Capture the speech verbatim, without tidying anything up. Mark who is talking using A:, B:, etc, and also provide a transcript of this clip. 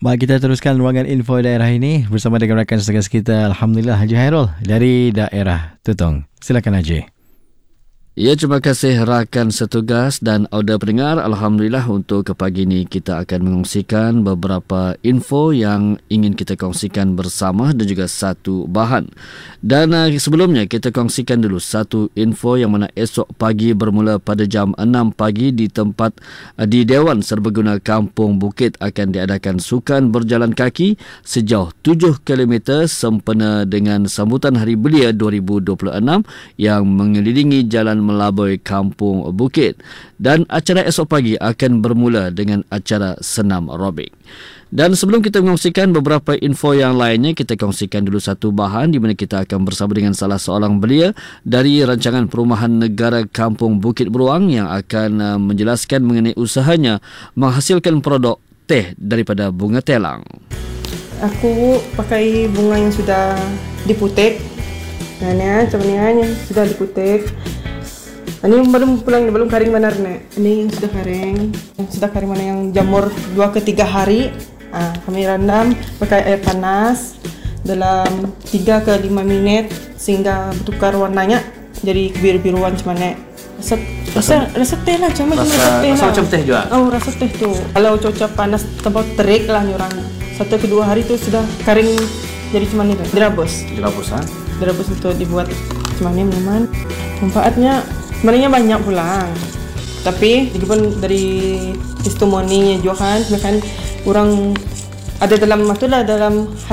A: Baik, kita teruskan ruangan info daerah ini bersama dengan rakan segas kita, Alhamdulillah, Haji Hairul dari daerah Tutong. Silakan Haji.
B: Ya, terima kasih rakan setugas dan audio pendengar. Alhamdulillah, untuk ke pagi ini kita akan mengongsikan beberapa info yang ingin kita kongsikan bersama dan juga satu bahan. Dan uh, sebelumnya kita kongsikan dulu satu info yang mana esok pagi bermula pada jam enam pagi di tempat uh, di Dewan Serbaguna Kampung Bukit akan diadakan sukan berjalan kaki sejauh tujuh kilometer sempena dengan sambutan Hari Belia dua ribu dua puluh enam yang mengelilingi jalan Melaboi Kampung Bukit. Dan acara esok pagi akan bermula dengan acara senam aerobik. Dan sebelum kita mengongsikan beberapa info yang lainnya, kita kongsikan dulu satu bahan di mana kita akan bersama dengan salah seorang belia dari Rancangan Perumahan Negara Kampung Bukit Beruang yang akan uh, menjelaskan mengenai usahanya menghasilkan produk teh daripada bunga telang.
C: Aku pakai bunga yang sudah diputek. Nah, ni macam ni yang sudah diputek. Ini belum pulang, belum kering benar nih. Ini yang sudah kering, yang sudah kering mana yang jamur dua ke tiga hari. Ah, kami rendam pakai air panas dalam tiga ke lima menit sehingga bertukar warnanya jadi biru-biruan macam mana. Rasa, rasa, rasa teh lah, macam rasa, rasa teh
B: rasa
C: lah.
B: macam teh juga?
C: Oh, rasa teh tu. Kalau cuaca panas tempat terik lah nyurang. Satu kedua hari tu sudah kering jadi macam ni kan. Dirabus.
B: Dirabus, ha?
C: Dirabus untuk dibuat macam ni minuman. Manfaatnya sebenarnya banyak pulang. Tapi meskipun dari testimoni juga kan, kan orang ada dalam itulah dalam